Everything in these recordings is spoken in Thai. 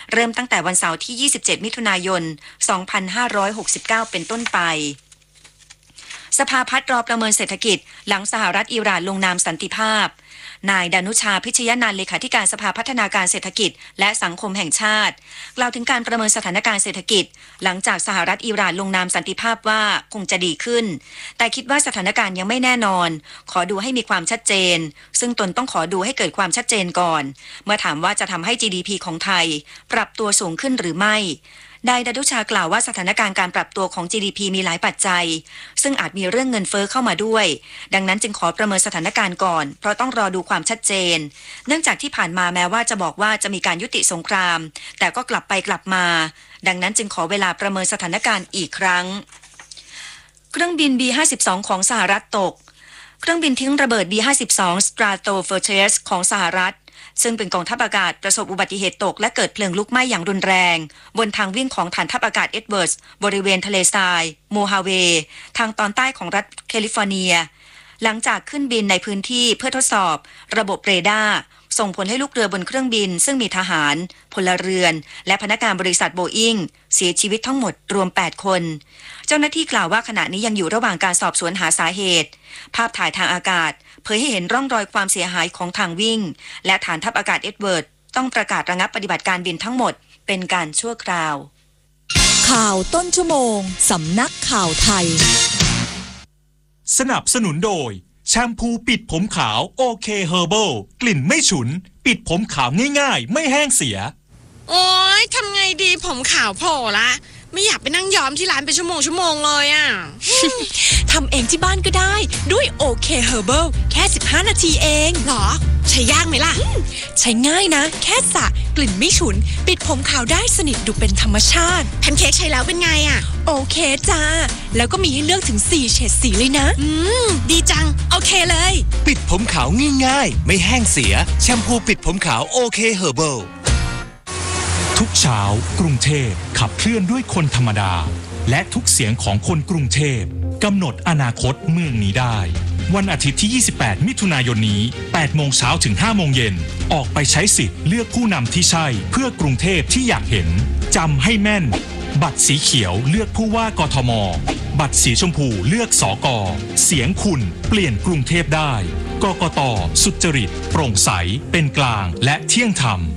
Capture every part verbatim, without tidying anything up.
เริ่มตั้งแต่วันเสาร์ที่ยี่สิบเจ็ดมิถุนายนสองพันห้าร้อยหกสิบเก้าเป็นต้นไปสภาพัฒน์รอประเมินเศรษฐกิจหลังสหรัฐอิหร่านลงนามสันติภาพนายดานุชาพิชยนันท์เลขาธิการสภาพัฒนาการเศรษฐกิจและสังคมแห่งชาติกล่าวถึงการประเมินสถานการณ์เศรษฐกิจหลังจากสหรัฐอิหร่านลงนามสันติภาพว่าคงจะดีขึ้นแต่คิดว่าสถานการณ์ยังไม่แน่นอนขอดูให้มีความชัดเจนซึ่งตนต้องขอดูให้เกิดความชัดเจนก่อนเมื่อถามว่าจะทำให้ จี ดี พี ของไทยปรับตัวสูงขึ้นหรือไม่นายดานุชากล่าวว่าสถานการณ์การปรับตัวของ จี ดี พี มีหลายปัจจัยซึ่งอาจมีเรื่องเงินเฟ้อเข้ามาด้วยดังนั้นจึงขอประเมินสถานการณ์ก่อนเพราะต้องรอดูความชัดเจนเนื่องจากที่ผ่านมาแม้ว่าจะบอกว่าจะมีการยุติสงครามแต่ก็กลับไปกลับมาดังนั้นจึงขอเวลาประเมินสถานการณ์อีกครั้งเครื่องบิน บี ห้าสิบสอง ของสหรัฐตกเครื่องบินทิ้งระเบิด บี ห้าสิบสอง Stratofortress ของสหรัฐซึ่งเป็นกองทัพอากาศประสบอุบัติเหตุตกและเกิดเพลิงลุกไหม้อย่างรุนแรงบนทางวิ่งของฐานทัพอากาศเอ็ดเวิร์ดบริเวณทะเลทรายโมฮาเวย์ทางตอนใต้ของรัฐแคลิฟอร์เนียหลังจากขึ้นบินในพื้นที่เพื่อทดสอบระบบเรดาร์ส่งผลให้ลูกเรือบนเครื่องบินซึ่งมีทหารพลเรือนและพนักงานบริษัทโบอิ้งเสียชีวิตทั้งหมดรวมแปดคนเจ้าหน้าที่กล่าวว่าขณะนี้ยังอยู่ระหว่างการสอบสวนหาสาเหตุภาพถ่ายทางอากาศเผยให้เห็นร่องรอยความเสียหายของทางวิ่งและฐานทัพอากาศเอ็ดเวิร์ดต้องประกาศระงับปฏิบัติการบินทั้งหมดเป็นการชั่วคราวข่าวต้นชั่วโมงสำนักข่าวไทยสนับสนุนโดยแชมพูปิดผมขาวโอเคเฮอร์เบิลกลิ่นไม่ฉุนปิดผมขาวง่ายๆไม่แห้งเสียโอ๊ยทำไงดีผมขาวโผล่ละไม่อยากไปนั่งย้อมที่ร้านเป็นชั่วโมงชั่วโมงเลยอ่ะทำเองที่บ้านก็ได้ด้วยโอเคเฮอร์เบิลแค่สิบห้านาทีเองหรอใช้ยากไหมล่ะใช้ง่ายนะแค่สระกลิ่นไม่ฉุนปิดผมขาวได้สนิทดูเป็นธรรมชาติแพนเค้กใช้แล้วเป็นไงอ่ะโอเคจ้าแล้วก็มีให้เลือกถึงสี่เฉดสีเลยนะอืมดีจังโอเคเลยปิดผมขาวง่ายๆไม่แห้งเสียแชมพูปิดผมขาวโอเคเฮอร์เบิลทุกเช้ากรุงเทพขับเคลื่อนด้วยคนธรรมดาและทุกเสียงของคนกรุงเทพกำหนดอนาคตเมืองนี้ได้วันอาทิตย์ที่ยี่สิบแปดมิถุนายนนี้แปดโมงเช้าถึงห้าโมงเย็นออกไปใช้สิทธิ์เลือกผู้นำที่ใช่เพื่อกรุงเทพที่อยากเห็นจำให้แม่นบัตรสีเขียวเลือกผู้ว่ากทมบัตรสีชมพูเลือกสกเสียงคุณเปลี่ยนกรุงเทพได้กกต.สุจริตโปร่งใสเป็นกลางและเที่ยงธรรม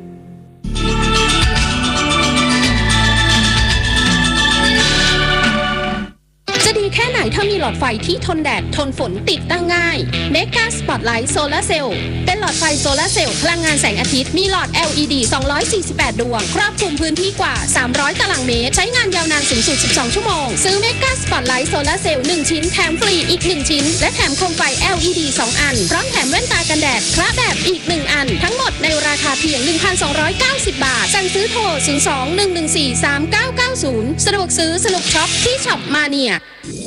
จะดีแค่ไหนถ้ามีหลอดไฟที่ทนแดดทนฝนติดตั้งง่าย Mega Spotlight Solar Cell เป็นหลอดไฟโซลาร์เซลล์พลังงานแสงอาทิตย์มีหลอด แอล อี ดี สองร้อยสี่สิบแปด ดวงครอบคลุมพื้นที่กว่าสามร้อยตารางเมตรใช้งานยาวนานสูงสุดสิบสองชั่วโมงซื้อ Mega Spotlight Solar Cell หนึ่งชิ้นแถมฟรีอีกหนึ่งชิ้นและแถมโคมไฟ แอล อี ดี สองอันพร้อมแถมแว่นตากันแดดคละแบบอีกหนึ่งอันทั้งหมดในราคาเพียง หนึ่งพันสองร้อยเก้าสิบ บาทสั่งซื้อโทรศูนย์ สอง หนึ่ง หนึ่ง สี่ สาม เก้า เก้า ศูนย์สะดวกซื้อสนุกช็อปที่ช็อปมาเนีย